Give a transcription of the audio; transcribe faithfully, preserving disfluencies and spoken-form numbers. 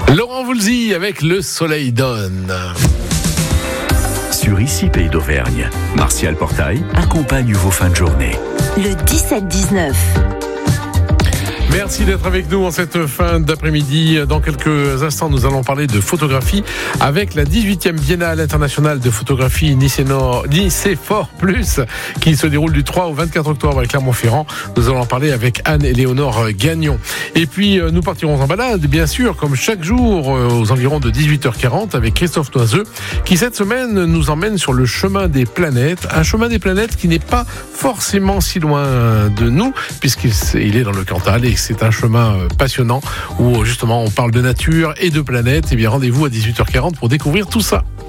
Laurent Voulzy avec Le Soleil donne. Sur Ici Pays d'Auvergne, Martial Portail accompagne vos fins de journée. Le dix-sept dix-neuf. Merci d'être avec nous en cette fin d'après-midi. Dans quelques instants, nous allons parler de photographie avec la dix-huitième Biennale internationale de photographie Nicéphore Plus qui se déroule du trois au vingt-quatre octobre à Clermont-Ferrand. Nous allons en parler avec Anne-Éléonore Gagnon. Et puis, nous partirons en balade, bien sûr, comme chaque jour, aux environs de dix-huit heures quarante avec Christophe Noiseux qui, cette semaine, nous emmène sur le chemin des planètes. Un chemin des planètes qui n'est pas forcément si loin de nous puisqu'il est dans le Cantal et c'est un chemin passionnant où justement on parle de nature et de planètes. Et bien rendez-vous à dix-huit heures quarante pour découvrir tout ça.